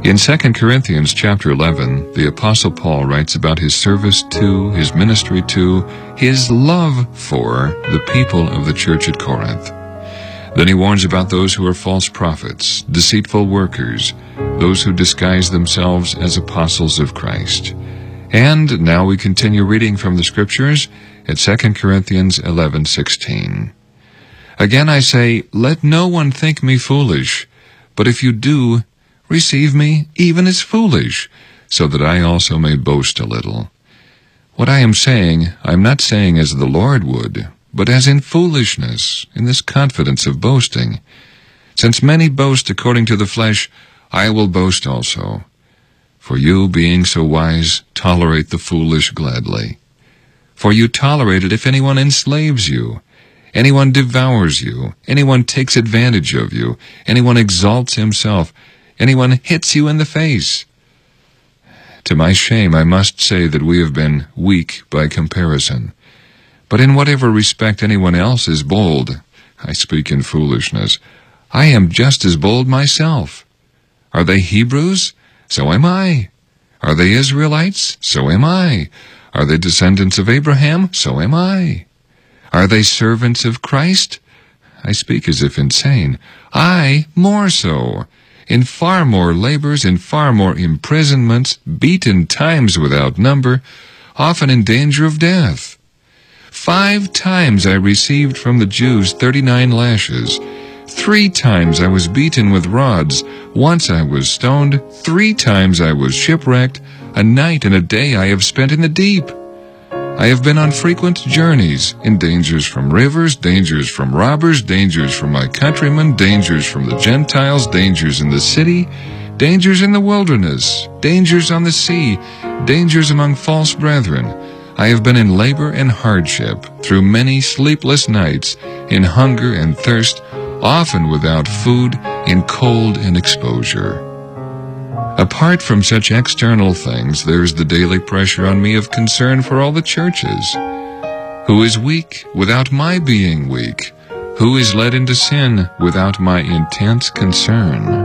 In 2 Corinthians chapter 11, the Apostle Paul writes about his service to, his ministry to, his love for the people of the church at Corinth. Then he warns about those who are false prophets, deceitful workers, those who disguise themselves as apostles of Christ. And now we continue reading from the Scriptures at 2 Corinthians 11:16. Again I say, let no one think me foolish, but if you do, receive me even as foolish, so that I also may boast a little. What I am saying, I am not saying as the Lord would, but as in foolishness, in this confidence of boasting. Since many boast according to the flesh, I will boast also. For you, being so wise, tolerate the foolish gladly. For you tolerate it if anyone enslaves you, anyone devours you, anyone takes advantage of you, anyone exalts himself, anyone hits you in the face. To my shame, I must say that we have been weak by comparison. But in whatever respect anyone else is bold, I speak in foolishness, I am just as bold myself. Are they Hebrews? So am I. Are they Israelites? So am I. Are they descendants of Abraham? So am I. Are they servants of Christ? I speak as if insane. I more so. In far more labors, in far more imprisonments, beaten times without number, often in danger of death. 5 times I received from the Jews 39 lashes. 3 times I was beaten with rods. Once I was stoned. 3 times I was shipwrecked. A night and a day I have spent in the deep. I have been on frequent journeys, in dangers from rivers, dangers from robbers, dangers from my countrymen, dangers from the Gentiles, dangers in the city, dangers in the wilderness, dangers on the sea, dangers among false brethren. I have been in labor and hardship, through many sleepless nights, in hunger and thirst, often without food, in cold and exposure. Apart from such external things, there is the daily pressure on me of concern for all the churches. Who is weak without my being weak? Who is led into sin without my intense concern?